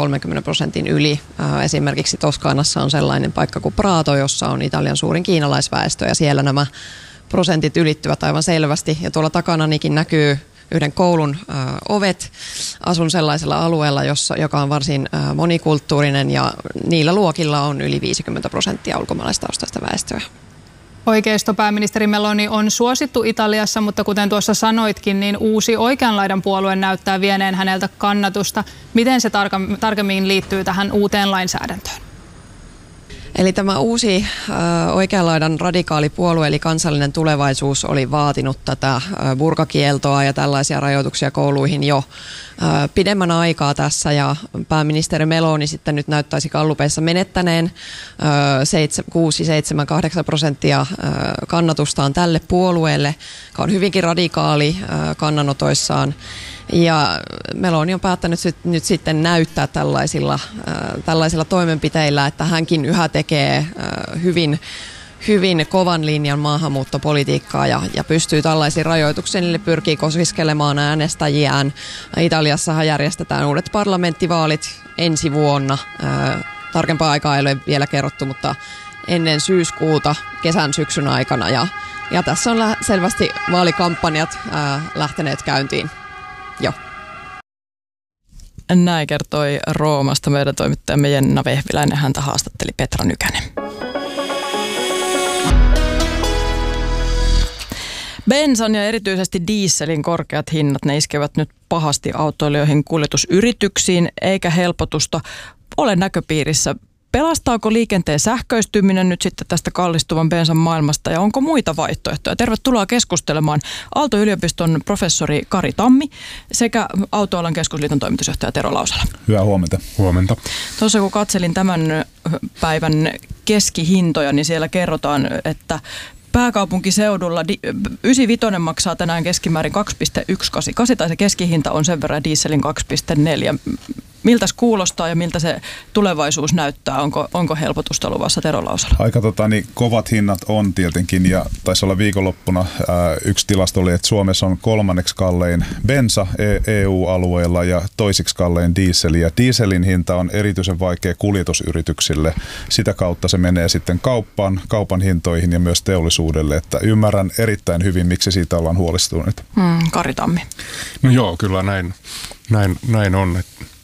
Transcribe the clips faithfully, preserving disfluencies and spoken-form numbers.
kolmekymmentä prosentin yli. Esimerkiksi Toskanassa on sellainen paikka kuin Prato, jossa on Italian suurin kiinalaisväestö ja siellä nämä prosentit ylittyvät aivan selvästi. Ja tuolla takananikin näkyy yhden koulun ö, ovet. Asun sellaisella alueella, jossa, joka on varsin ö, monikulttuurinen ja niillä luokilla on yli viisikymmentä prosenttia ulkomaalaistaustaista väestöä. Oikeistopääministeri Meloni on suosittu Italiassa, mutta kuten tuossa sanoitkin, niin uusi oikean laidan puolue näyttää vieneen häneltä kannatusta. Miten se tarka- tarkemmin liittyy tähän uuteen lainsäädäntöön? Eli tämä uusi ö, oikean laidan radikaali puolue, eli Kansallinen Tulevaisuus, oli vaatinut tätä ö, burkakieltoa ja tällaisia rajoituksia kouluihin jo ö, pidemmän aikaa tässä, ja pääministeri Meloni sitten nyt näyttäisi gallupeissa menettäneen kuusi, seitsemän, kahdeksan prosenttia ö, kannatustaan tälle puolueelle, joka on hyvinkin radikaali ö, kannanotoissaan. Ja Meloni on päättänyt nyt sitten näyttää tällaisilla, äh, tällaisilla toimenpiteillä, että hänkin yhä tekee äh, hyvin, hyvin kovan linjan maahanmuuttopolitiikkaa ja, ja pystyy tällaisiin rajoituksiin, niille pyrkii kosiskelemaan äänestäjiään. Italiassahan järjestetään uudet parlamenttivaalit ensi vuonna. Äh, tarkempaa aikaa ei ole vielä kerrottu, mutta ennen syyskuuta kesän syksyn aikana. Ja, ja tässä on lä- selvästi vaalikampanjat äh, lähteneet käyntiin. Joo. Näin kertoi Roomasta meidän toimittajamme Jenna Vehviläinen. Häntä haastatteli Petra Nykänen. Bensan ja erityisesti dieselin korkeat hinnat, ne iskevät nyt pahasti autoilijoihin, kuljetusyrityksiin, eikä helpotusta ole näköpiirissä. Pelastaako liikenteen sähköistyminen nyt sitten tästä kallistuvan bensan maailmasta ja onko muita vaihtoehtoja? Tervetuloa keskustelemaan Aalto-yliopiston professori Kari Tammi sekä Autoalan keskusliiton toimitusjohtaja Tero Lausala. Hyvää huomenta. Huomenta. Tuossa kun katselin tämän päivän keskihintoja, niin siellä kerrotaan, että pääkaupunkiseudulla yhdeksänkymmentäviisi maksaa tänään keskimäärin kaksi pilkku yksisataakahdeksankymmentäkahdeksan tai se keskihinta on sen verran dieselin kaksi pilkku neljä. Miltä se kuulostaa ja miltä se tulevaisuus näyttää? Onko, onko helpotusta luvassa, Tero Lausala? Aika tota, niin, kovat hinnat on tietenkin ja taisi olla viikonloppuna ää, yksi tilasto oli, että Suomessa on kolmanneksi kallein bensa E U-alueella ja toisiksi kallein dieseli. Ja dieselin hinta on erityisen vaikea kuljetusyrityksille. Sitä kautta se menee sitten kauppaan, kaupan hintoihin ja myös teollisuudelle. Että ymmärrän erittäin hyvin, miksi siitä ollaan huolestuneita. Hmm, Kari Tammi. No joo, kyllä näin, näin, näin on.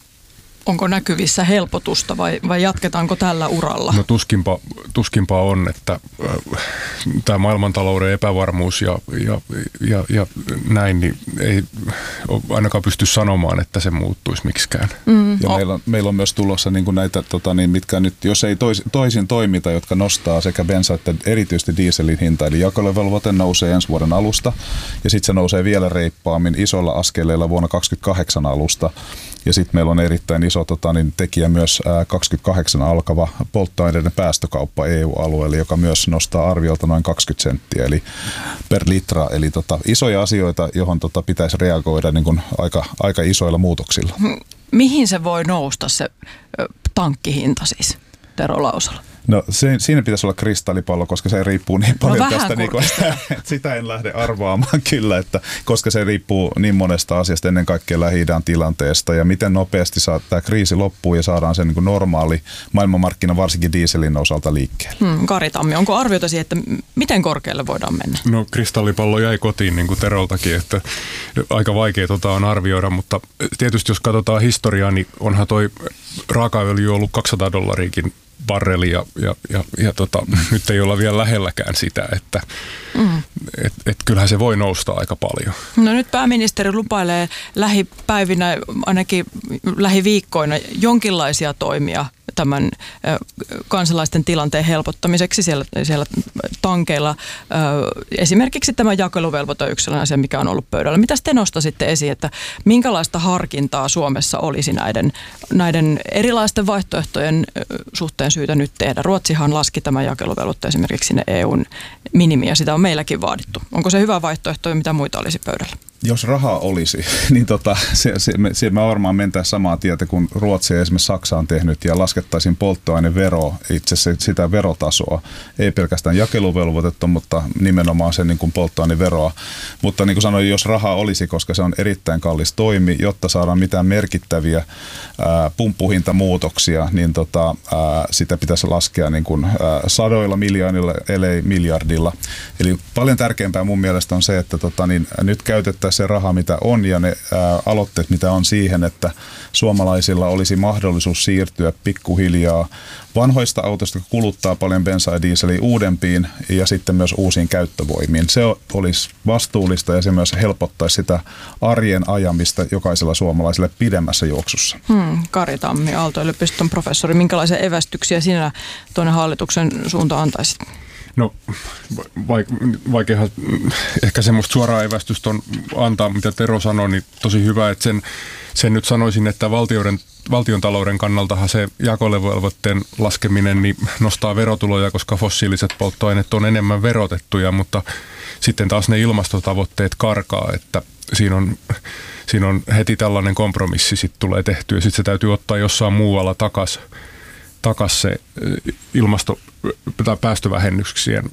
Onko näkyvissä helpotusta vai, vai jatketaanko tällä uralla? No tuskinpa, tuskinpa on, että äh, tämä maailmantalouden epävarmuus ja, ja, ja, ja näin, niin ei ainakaan pysty sanomaan, että se muuttuisi miksikään. Mm. Ja oh. meillä, on, meillä on myös tulossa niin kuin näitä, tota, niin, mitkä nyt, jos ei tois, toisin toimita, jotka nostaa sekä bensa että erityisesti dieselin hinta, eli jakeluvelvoite nousee ensi vuoden alusta, ja sitten se nousee vielä reippaammin isolla askeleilla vuonna kaksikymmentäkahdeksan alusta, ja sitten meillä on erittäin iso tota, niin, tekijä myös ää, kaksikymmentäkahdeksan alkava polttoaineiden päästökauppa E U-alueelle, joka myös nostaa arviolta noin kaksikymmentä senttiä eli per litra. Eli tota, isoja asioita, johon tota, pitäisi reagoida niin kun aika, aika isoilla muutoksilla. Mihin se voi nousta se tankkihinta siis, Tero Lausala? No se, siinä pitäisi olla kristallipallo, koska se riippuu niin paljon no, tästä, niin kuin, että sitä en lähde arvaamaan kyllä, että koska se riippuu niin monesta asiasta, ennen kaikkea Lähi-idän tilanteesta ja miten nopeasti saa, tämä kriisi loppuu ja saadaan se niin kuin normaali maailmanmarkkina varsinkin dieselin osalta liikkeelle. Hmm, Kari Tammi, onko arviota siihen, että miten korkealle voidaan mennä? No kristallipallo jäi kotiin niin kuin Teroltakin, että aika vaikea tota on arvioida, mutta tietysti jos katsotaan historiaa, niin onhan toi raakaöljy ollut kaksisataa dollariikin barreli ja, ja, ja, ja tota, nyt ei olla vielä lähelläkään sitä, että mm. et, et kyllähän se voi nousta aika paljon. No nyt pääministeri lupailee lähipäivinä, ainakin lähiviikkoina jonkinlaisia toimia tämän kansalaisten tilanteen helpottamiseksi siellä, siellä tankeilla. Esimerkiksi tämä jakeluvelvoite on yksi sellainen asia, mikä on ollut pöydällä. Mitä te nostasitte esiin, että minkälaista harkintaa Suomessa olisi näiden, näiden erilaisten vaihtoehtojen suhteen syytä nyt tehdä? Ruotsihan laski tämän jakeluvelvoitteen esimerkiksi sinne E U:n minimiin ja sitä on meilläkin vaadittu. Onko se hyvä vaihtoehto ja mitä muita olisi pöydällä? Jos rahaa olisi, niin tota, se, se, me, se me varmaan mentäisiin samaa tietä kuin Ruotsi ja esimerkiksi Saksa on tehnyt ja laskettaisiin polttoaineveroa, itse asiassa sitä verotasoa, ei pelkästään jakeluvelvoitetta, mutta nimenomaan sen niin kuin polttoaineveroa. Mutta niin kuin sanoin, jos rahaa olisi, koska se on erittäin kallis toimi, jotta saadaan mitään merkittäviä ää, pumppuhintamuutoksia, niin tota, ää, sitä pitäisi laskea niin kuin, ää, sadoilla miljoonilla, ellei miljardilla. Eli paljon tärkeämpää mun mielestä on se, että tota, niin, nyt käytettäisiin se raha, mitä on ja ne ää, aloitteet, mitä on siihen, että suomalaisilla olisi mahdollisuus siirtyä pikkuhiljaa vanhoista autoista, jotka kuluttaa paljon bensaa ja dieseliä, uudempiin ja sitten myös uusiin käyttövoimiin. Se olisi vastuullista ja se myös helpottaisi sitä arjen ajamista jokaisella suomalaiselle pidemmässä juoksussa. Hmm, Kari Tammi, Aalto-yliopiston professori. Minkälaisia evästyksiä sinä tuonne hallituksen suuntaan antaisit? No vaikeahan ehkä semmoista suoraa evästystä on antaa, mitä Tero sanoi, niin tosi hyvä, että sen, sen nyt sanoisin, että valtioiden, valtion talouden kannaltahan se jakeluvelvoitteen laskeminen niin nostaa verotuloja, koska fossiiliset polttoaineet on enemmän verotettuja, mutta sitten taas ne ilmastotavoitteet karkaa, että siinä on, siinä on heti tällainen kompromissi sitten tulee tehty ja sitten se täytyy ottaa jossain muualla takaisin. takas se ilmasto- tai päästövähennyksien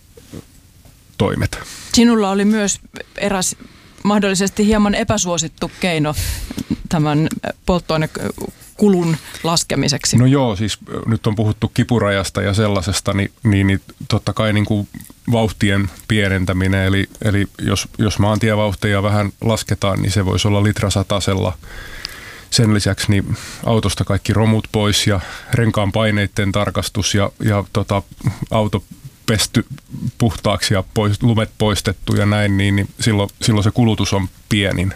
toimet. Sinulla oli myös eräs mahdollisesti hieman epäsuosittu keino tämän polttoainekulun laskemiseksi. No joo, siis nyt on puhuttu kipurajasta ja sellaisesta, niin, niin, niin totta kai niin kuin vauhtien pienentäminen, eli, eli jos, jos maantievauhteja vähän lasketaan, niin se voisi olla litrasatasella. Sen lisäksi niin autosta kaikki romut pois ja renkaan paineiden tarkastus ja, ja tota, auto pesty puhtaaksi ja pois, lumet poistettu ja näin, niin, niin silloin, silloin se kulutus on pienin.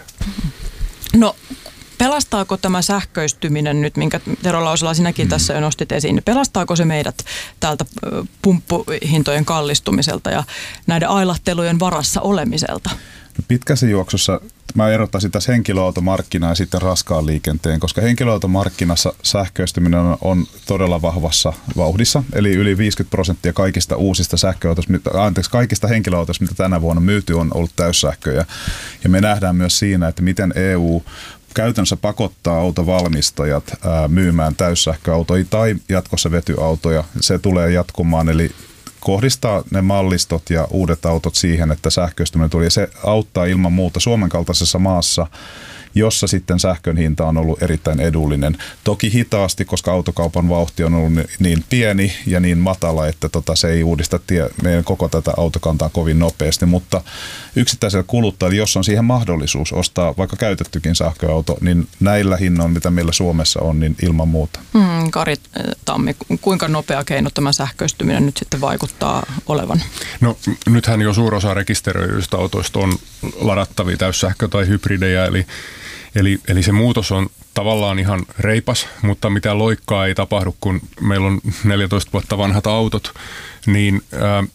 No pelastaako tämä sähköistyminen nyt, minkä Tero Lausela sinäkin mm. tässä jo nostit esiin, niin pelastaako se meidät täältä pumppuhintojen kallistumiselta ja näiden ailahtelujen varassa olemiselta? Pitkässä juoksussa mä erottaisin tässä henkilöautomarkkinaa ja sitten raskaan liikenteen, koska henkilöautomarkkinassa sähköistyminen on todella vahvassa vauhdissa, eli yli viisikymmentä prosenttia kaikista uusista sähköautoista, anteeksi, kaikista henkilöautoista, mitä tänä vuonna myyty, on ollut täyssähköjä. Ja me nähdään myös siinä, että miten E U käytännössä pakottaa autovalmistajat ää, myymään täyssähköautoja tai jatkossa vetyautoja. Se tulee jatkumaan, eli kohdistaa ne mallistot ja uudet autot siihen, että sähköistyminen tuli. Ja se auttaa ilman muuta Suomen kaltaisessa maassa, jossa sitten sähkön hinta on ollut erittäin edullinen. Toki hitaasti, koska autokaupan vauhti on ollut niin pieni ja niin matala, että tota, se ei uudista tie, meidän koko tätä autokantaa kovin nopeasti. Mutta yksittäisellä kuluttajalla, jos on siihen mahdollisuus ostaa vaikka käytettykin sähköauto, niin näillä hinnoilla, mitä meillä Suomessa on, niin ilman muuta. Hmm, Kari Tammi, kuinka nopea keino tämä sähköistyminen nyt sitten vaikuttaa olevan? No nythän jo suurosa rekisteröidyistä autoista on ladattavia täyssähkö- tai hybridejä, eli Eli, eli se muutos on tavallaan ihan reipas, mutta mitään loikkaa ei tapahdu, kun meillä on neljätoista vuotta vanhat autot, niin ää,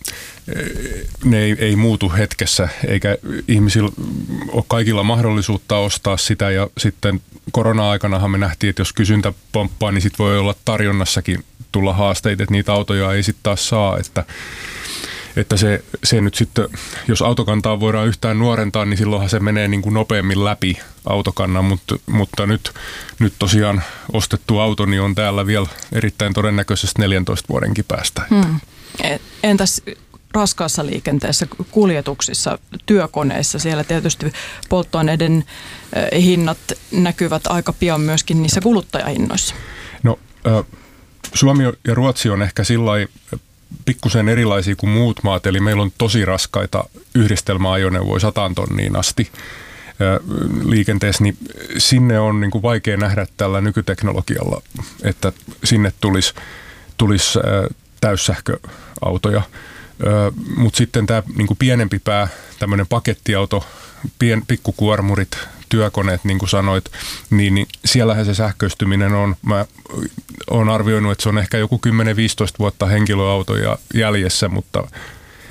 ne ei, ei muutu hetkessä, eikä ihmisillä ole kaikilla mahdollisuutta ostaa sitä. Ja sitten korona-aikanahan me nähtiin, että jos kysyntä pomppaa, niin sitten voi olla tarjonnassakin tulla haasteita, että niitä autoja ei sitten taas saa, että Että se, se nyt sitten, jos autokantaa voidaan yhtään nuorentaa, niin silloinhan se menee niin kuin nopeammin läpi autokannan, mutta, mutta nyt, nyt tosiaan ostettu auto niin on täällä vielä erittäin todennäköisesti neljäntoista vuodenkin päästä. Hmm. Entäs raskaassa liikenteessä, kuljetuksissa, työkoneissa, siellä tietysti polttoaineiden hinnat näkyvät aika pian myöskin niissä kuluttajahinnoissa? No Suomi ja Ruotsi on ehkä sillai pikkusen erilaisia kuin muut maat, eli meillä on tosi raskaita yhdistelmäajoneuvoja sataan tonniin asti liikenteessä, niin sinne on niin kuin vaikea nähdä tällä nykyteknologialla, että sinne tulisi, tulisi täyssähköautoja. Mutta sitten tämä niin kuin pienempi pää, tämmöinen pakettiauto, pien, pikkukuormurit, työkoneet, niin kuin sanoit, niin, niin siellähän se sähköistyminen on. Mä oon arvioinut, että se on ehkä joku kymmenen viisitoista vuotta henkilöautoja jäljessä, mutta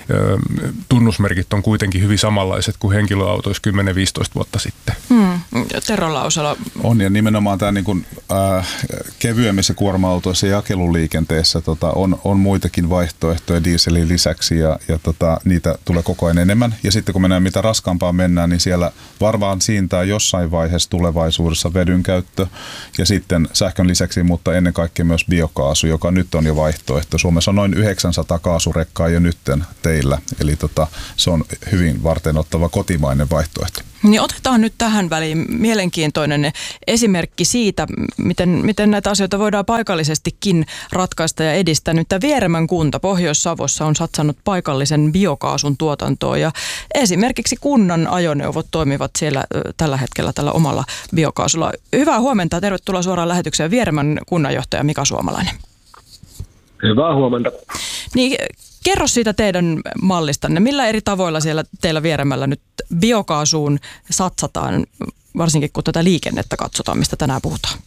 tunnusmerkit on kuitenkin hyvin samanlaiset kuin henkilöautoissa kymmenen viisitoista vuotta sitten. Hmm. Tero Lausala. On, ja nimenomaan tämä niin kuin, äh, kevyemmissä kuorma-autoissa ja jakeluliikenteessä tota, on, on muitakin vaihtoehtoja dieselin lisäksi, ja, ja tota, niitä tulee koko ajan enemmän. Ja sitten kun mennään mitä raskaampaan mennään, niin siellä varmaan siintää jossain vaiheessa tulevaisuudessa vedyn käyttö ja sitten sähkön lisäksi, mutta ennen kaikkea myös biokaasu, joka nyt on jo vaihtoehto. Suomessa on noin yhdeksänsataa kaasurekkaa jo nytten teillä, eli tota, se on hyvin varteenottava kotimainen vaihtoehto. Niin otetaan nyt tähän väliin mielenkiintoinen esimerkki siitä, miten, miten näitä asioita voidaan paikallisestikin ratkaista ja edistää. Nyt tämä Vieremän kunta Pohjois-Savossa on satsannut paikallisen biokaasun tuotantoon ja esimerkiksi kunnan ajoneuvot toimivat siellä tällä hetkellä tällä omalla biokaasulla. Hyvää huomenta ja tervetuloa suoraan lähetykseen Vieremän kunnanjohtaja Mika Suomalainen. Hyvää huomenta. Niin, kerro siitä teidän mallistanne. Millä eri tavoilla siellä teillä Vieremällä nyt biokaasuun satsataan, varsinkin kun tätä liikennettä katsotaan, mistä tänään puhutaan?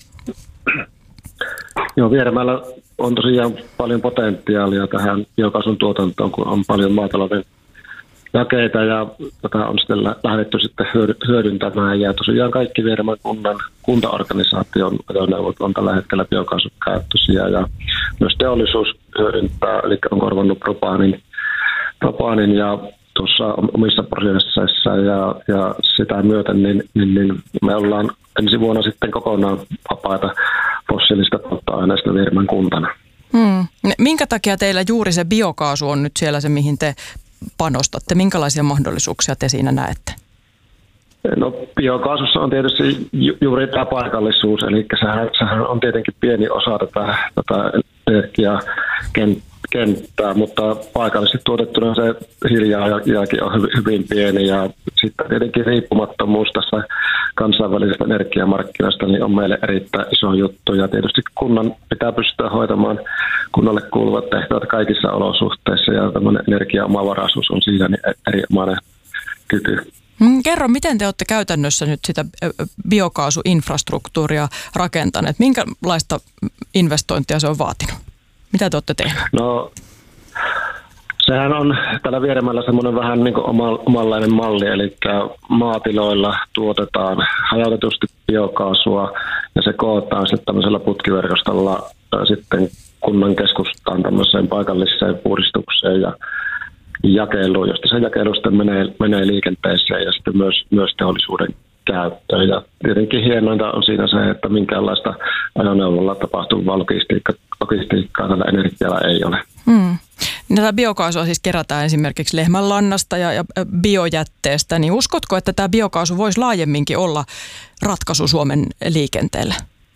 Joo, Vieremällä on tosiaan paljon potentiaalia tähän biokaasun tuotantoon, kun on paljon maatalouden jakeita ja tätä on sitten lähdetty sitten hyödyntämään. Ja tosiaan kaikki Vieremän kunnan kuntaorganisaation ajoneuvot on tällä hetkellä biokaasukäyttöisiä ja myös teollisuus hyödyntää, eli on korvannut propaanin, propaanin ja tuossa omissa prosesseissa ja, ja sitä myöten niin, niin, niin me ollaan ensi vuonna sitten kokonaan vapaita fossiilista polttoaineista Vieremän kuntana. Hmm. Minkä takia teillä juuri se biokaasu on nyt siellä se, mihin te panostatte? Minkälaisia mahdollisuuksia te siinä näette? No biokaasussa on tietysti ju- juuri tämä paikallisuus, eli sehän, sehän on tietenkin pieni osa tätä, tätä energiakenttää, mutta paikallisesti tuotettuna se hiilijalanjälki on hyvin, hyvin pieni ja sitten tietenkin riippumattomuus tässä kansainvälisestä energiamarkkinasta niin on meille erittäin iso juttu ja tietysti kunnan pitää pystyä hoitamaan kunnalle kuuluvat tehtävät kaikissa olosuhteissa ja tämmöinen energiaomavaraisuus on siinä niin erinomainen kyky. Kerro, miten te olette käytännössä nyt sitä biokaasuinfrastruktuuria rakentaneet? Minkälaista investointia se on vaatinut? Mitä te olette tehneet? No, sehän on tällä Vieremällä semmoinen vähän niin kuin omanlainen malli, eli maatiloilla tuotetaan hajautetusti biokaasua ja se kootaan sitten tämmöisellä putkiverkostolla sitten kunnan keskustaan tämmöiseen paikalliseen puhdistukseen ja jakeluun, josta se jakelu sitten menee, menee liikenteeseen ja sitten myös, myös teollisuuden käyttöön. Ja tietenkin hienointa on siinä se, että minkäänlaista ajoneuvolla tapahtuvaa logistiikka, logistiikkaa tällä energialla ei ole. Hmm. Tätä biokaasua siis kerätään esimerkiksi lehmänlannasta ja, ja biojätteestä, niin uskotko, että tämä biokaasu voisi laajemminkin olla ratkaisu Suomen liikenteelle?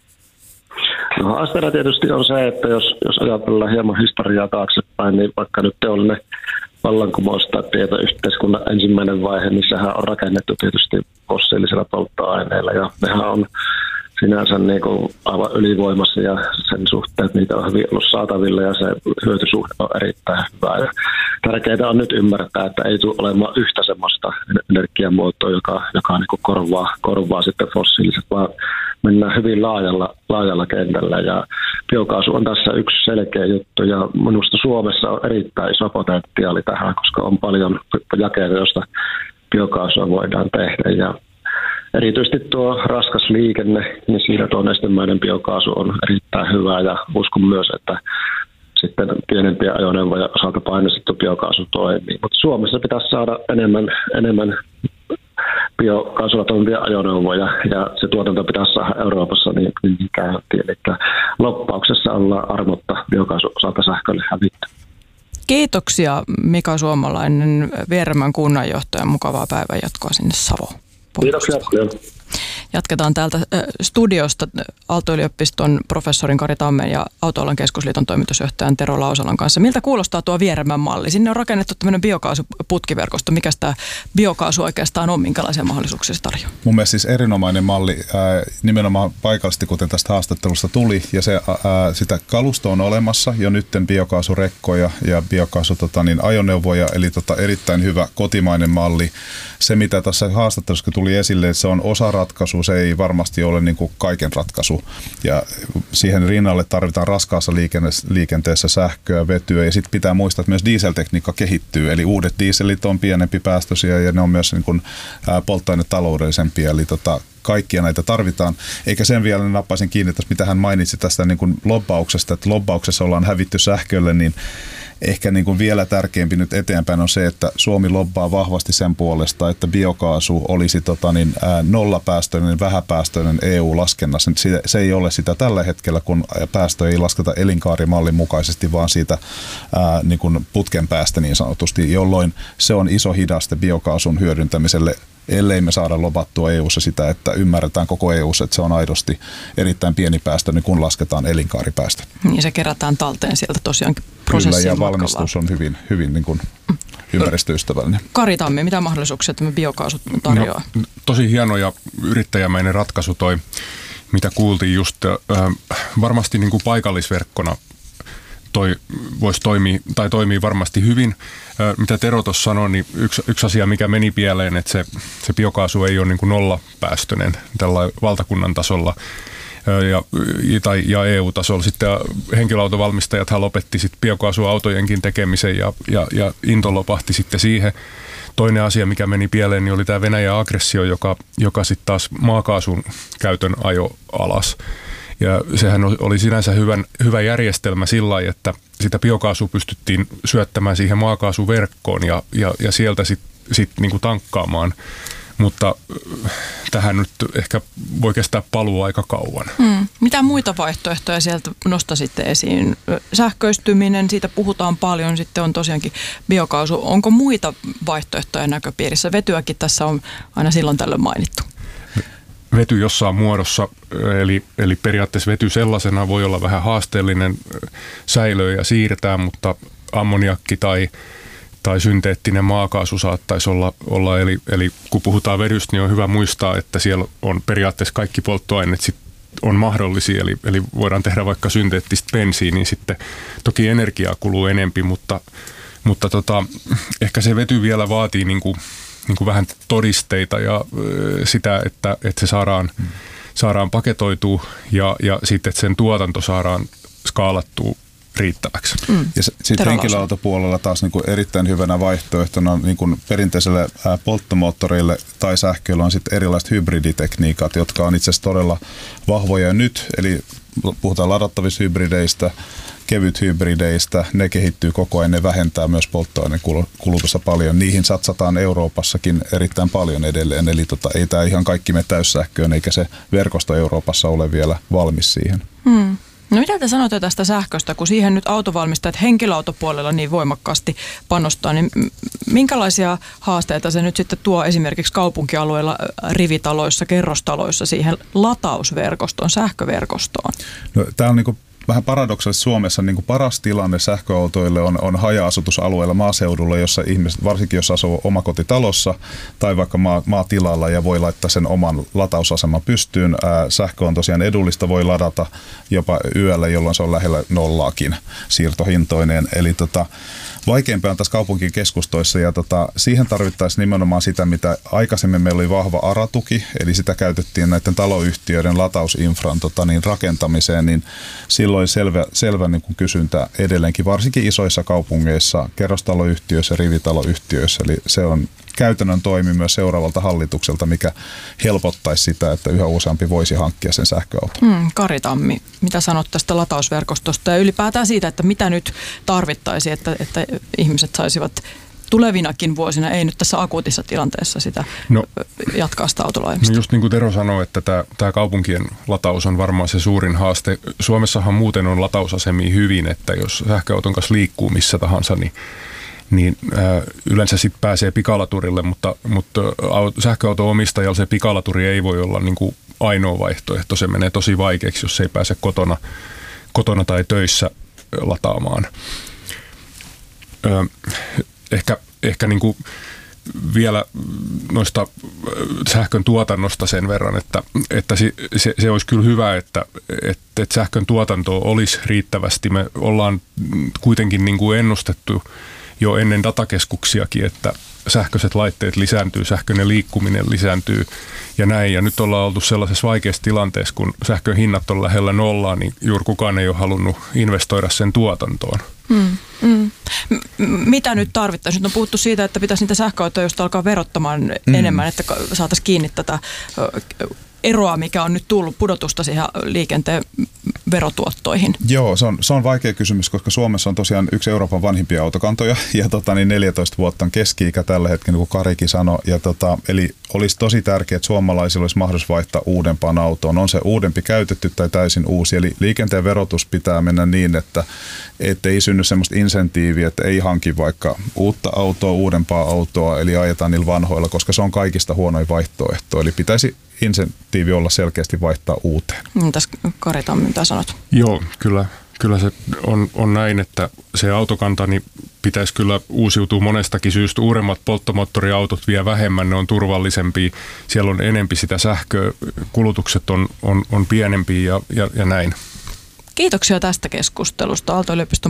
No haasteena tietysti on se, että jos, jos ajatellaan hieman historiaa taaksepäin, niin vaikka nyt teollinen vallankumous tai tietoyhteiskunnan ensimmäinen vaihe, niin sehän on rakennettu tietysti fossiilisilla polttoaineilla ja nehän on sinänsä niin kuin aivan ylivoimassa ja sen suhteen, että niitä on hyvin ollut saatavilla ja se hyötysuhde on erittäin hyvä. Ja tärkeää on nyt ymmärtää, että ei tule olemaan yhtä semmoista energiamuotoa, joka, joka niin kuin korvaa, korvaa sitten fossiiliset, vaan mennään hyvin laajalla, laajalla kentällä ja biokaasu on tässä yksi selkeä juttu ja minusta Suomessa on erittäin iso potentiaali tähän, koska on paljon jakeita, joista biokaasua voidaan tehdä ja erityisesti tuo raskas liikenne, niin siinä tuo nestemäinen biokaasu on erittäin hyvä ja uskon myös, että sitten pienempiä ajoneuvoja osalta paineistettu biokaasu toimii. Mutta Suomessa pitäisi saada enemmän, enemmän biokaasulla toimivia ajoneuvoja ja se tuotanto pitäisi saada Euroopassa niin, niin käyntiin. Eli loppauksessa ollaan armotta biokaasun osalta sähkölle hävitty. Kiitoksia Mika Suomalainen, Vieremän kunnanjohtaja. Mukavaa päivänjatkoa sinne Savoon. Kiitoksia paljon. Jatketaan täältä studiosta Aalto-yliopiston professorin Kari Tammen ja Autoalan keskusliiton toimitusjohtajan Tero Lausalan kanssa. Miltä kuulostaa tuo Vieremän malli? Sinne on rakennettu tämmöinen biokaasuputkiverkosto. Mikä tämä biokaasu oikeastaan on? Minkälaisia mahdollisuuksia se tarjoaa? Mun mielestä siis erinomainen malli ää, nimenomaan paikallisesti, kuten tästä haastattelusta tuli. Ja se, ää, sitä kalusto on olemassa jo nytten biokaasurekkoja ja biokaasu tota, niin, ajoneuvoja. Eli tota, erittäin hyvä kotimainen malli. Se, mitä tässä haastattelussa tuli esille, että se on osa ratkaisua se ei varmasti ole niin kuin kaiken ratkaisu. Ja siihen rinnalle tarvitaan raskaassa liikenteessä sähköä, vetyä ja sitten pitää muistaa, että myös dieseltekniikka kehittyy. Eli uudet dieselit on pienempi päästöisiä ja ne on myös niin kuin polttoainetaloudellisempia. Eli tota, kaikkia näitä tarvitaan. Eikä sen vielä nappaisin kiinni, mitä hän mainitsi tästä niin kuin lobbauksesta, että lobbauksessa ollaan hävitty sähkölle, niin ehkä niin kuin vielä tärkeämpi nyt eteenpäin on se, että Suomi lobbaa vahvasti sen puolesta, että biokaasu olisi tota niin, ää, nollapäästöinen, vähäpäästöinen E U-laskennassa. Se, se ei ole sitä tällä hetkellä, kun päästöjä ei lasketa elinkaarimallin mukaisesti, vaan siitä ää, niin kuin putken päästä niin sanotusti, jolloin se on iso hidaste biokaasun hyödyntämiselle, ellei me saada lobattua E U:ssa sitä, että ymmärretään koko E U:ssa, että se on aidosti erittäin pieni päästö, niin kun lasketaan elinkaaripäästöt. Niin se kerätään talteen sieltä tosiaankin prosessin Kyllä, ja valmistus on hyvin, hyvin niin kuin ympäristöystävällinen. Kari Tammi, mitä mahdollisuuksia tämä biokaasu tarjoaa? No, tosi hieno ja yrittäjämäinen ratkaisu toi, mitä kuultiin just äh, varmasti niin kuin paikallisverkkona toi voisi toimia, tai toimii varmasti hyvin. Mitä Tero tuossa sanoi, niin yksi, yksi asia, mikä meni pieleen, että se, se biokaasu ei ole niin kuin nollapäästöinen tällä valtakunnan tasolla ja, tai, ja E U-tasolla. Sitten henkilöautovalmistajathan lopetti sitten biokaasuautojenkin tekemisen ja, ja, ja into lopahti sitten siihen. Toinen asia, mikä meni pieleen, niin oli tämä Venäjän aggressio, joka, joka sitten taas maakaasun käytön ajo alas. Ja sehän oli sinänsä hyvän, hyvä järjestelmä sillä lailla, että sitä biokaasua pystyttiin syöttämään siihen maakaasuverkkoon ja, ja, ja sieltä sitten sit niinku tankkaamaan. Mutta tähän nyt ehkä voi kestää paluu aika kauan. Hmm. Mitä muita vaihtoehtoja sieltä nostasitte esiin? Sähköistyminen, siitä puhutaan paljon, sitten on tosiaankin biokaasu. Onko muita vaihtoehtoja näköpiirissä? Vetyäkin tässä on aina silloin tällöin mainittu. Vety jossain muodossa, eli, eli periaatteessa vety sellaisena voi olla vähän haasteellinen säilöä ja siirtää, mutta ammoniakki tai, tai synteettinen maakaasu saattaisi olla, olla eli, eli kun puhutaan vedystä, niin on hyvä muistaa, että siellä on periaatteessa kaikki polttoaineet sit on mahdollisia, eli, eli voidaan tehdä vaikka synteettistä bensiiniä, niin sitten toki energiaa kuluu enempi, mutta, mutta tota, ehkä se vety vielä vaatii niin kuin niin kuin vähän todisteita ja sitä, että, että se saadaan, mm. saadaan paketoitua ja, ja sitten, että sen tuotanto saadaan skaalattua riittäväksi. Mm. Ja sitten henkilöautopuolella taas niin kuin erittäin hyvänä vaihtoehtona niin kuin perinteiselle ää, polttomoottorille tai sähköllä on sitten erilaiset hybriditekniikat, jotka on itse asiassa todella vahvoja nyt, eli puhutaan ladattavista hybrideistä, kevyt hybrideistä, ne kehittyy koko ajan, ne vähentää myös polttoaineen kulutusta paljon. Niihin satsataan Euroopassakin erittäin paljon edelleen, eli tota, ei tämä ihan kaikki mene täyssähköön, eikä se verkosto Euroopassa ole vielä valmis siihen. Hmm. No mitä te sanotte tästä sähköstä, kun siihen nyt autovalmistajat henkilöautopuolella niin voimakkaasti panostaa, niin minkälaisia haasteita se nyt sitten tuo esimerkiksi kaupunkialueilla, rivitaloissa, kerrostaloissa siihen latausverkostoon, sähköverkostoon? No, tämä on niin kuin vähän paradoksaalisesti Suomessa niin kuin paras tilanne sähköautoille on, on haja-asutusalueilla maaseudulla, jossa ihmiset, varsinkin jos asuu omakotitalossa tai vaikka maa, maatilalla ja voi laittaa sen oman latausaseman pystyyn. Ää, sähkö on tosiaan edullista, voi ladata jopa yöllä, jolloin se on lähellä nollaakin siirtohintoineen. Eli tota, vaikeampaa on tässä kaupunkien keskustoissa ja tota, siihen tarvittaisiin nimenomaan sitä, mitä aikaisemmin meillä oli vahva A R A-tuki, eli sitä käytettiin näiden taloyhtiöiden latausinfran tota, niin, rakentamiseen, niin silloin selvä, selvä niin kuin kysyntä edelleenkin, varsinkin isoissa kaupungeissa, kerrostaloyhtiöissä, rivitaloyhtiöissä, eli se on käytännön toimi myös seuraavalta hallitukselta, mikä helpottaisi sitä, että yhä useampi voisi hankkia sen sähköauton. Hmm, Kari Tammi, mitä sanot tästä latausverkostosta ja ylipäätään siitä, että mitä nyt tarvittaisiin, että, että ihmiset saisivat tulevinakin vuosina, ei nyt tässä akuutissa tilanteessa sitä no, jatkaa sitä autolaimista? No just niin kuin Tero sanoi, että tämä, tämä kaupunkien lataus on varmaan se suurin haaste. Suomessahan muuten on latausasemia hyvin, että jos sähköauton kanssa liikkuu missä tahansa, niin niin äh, yleensä sitten pääsee pikalaturille, mutta, mutta sähköauton omistajalla se pikalaturi ei voi olla niin kuin ainoa vaihtoehto. Se menee tosi vaikeaksi, jos ei pääse kotona, kotona tai töissä lataamaan. Ö, ehkä ehkä niin kuin vielä noista sähkön tuotannosta sen verran, että, että se, se, se olisi kyllä hyvä, että, että, että sähkön tuotanto olisi riittävästi. Me ollaan kuitenkin niin kuin ennustettu jo ennen datakeskuksiakin, että, sähköiset laitteet lisääntyy, sähköinen liikkuminen lisääntyy ja näin. Ja nyt ollaan oltu sellaisessa vaikeassa tilanteessa, kun sähkön hinnat on lähellä nollaa, niin juuri kukaan ei ole halunnut investoida sen tuotantoon. Mm, mm. Mitä nyt tarvittaisiin? Nyt on puhuttu siitä, että pitäisi niitä sähköautoja just alkaa verottamaan mm. enemmän, että saataisiin kiinni tätä eroa, mikä on nyt tullut pudotusta siihen liikenteen verotuottoihin? Joo, se on, se on vaikea kysymys, koska Suomessa on tosiaan yksi Euroopan vanhimpia autokantoja ja tota, niin neljätoista vuotta on keski-ikä tällä hetkellä, niin kuin Karikin sanoi. Ja tota, eli olisi tosi tärkeää, että suomalaisilla olisi mahdollisuus vaihtaa uudempaan autoon. On se uudempi käytetty tai täysin uusi. Eli liikenteen verotus pitää mennä niin, että ei synny semmoista insentiiviä, että ei hanki vaikka uutta autoa, uudempaa autoa, eli ajetaan niillä vanhoilla, koska se on kaikista huonoin vaihtoehto. Eli pitäisi insentiivi olla selkeästi vaihtaa uuteen. Mitäs Kari Tammi, mitä sanot? Joo, kyllä, kyllä se on, on näin, että se autokanta niin pitäisi kyllä uusiutua monestakin syystä. Uudemmat polttomoottoriautot vie vähemmän, ne on turvallisempia, siellä on enempi sitä sähköä, kulutukset on, on, on pienempiä ja, ja, ja näin. Kiitoksia tästä keskustelusta. Aalto-yliopiston